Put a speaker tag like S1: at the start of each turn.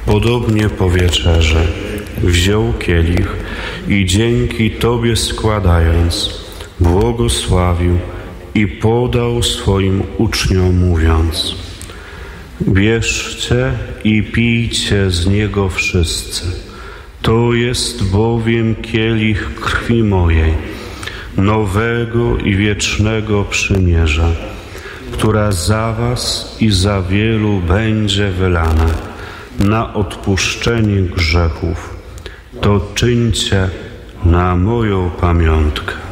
S1: Podobnie po wieczerze wziął kielich i dzięki Tobie składając, błogosławił i podał swoim uczniom, mówiąc: bierzcie i pijcie z niego wszyscy. To jest bowiem kielich krwi mojej, nowego i wiecznego przymierza, która za was i za wielu będzie wylana na odpuszczenie grzechów. To czyńcie na moją pamiątkę.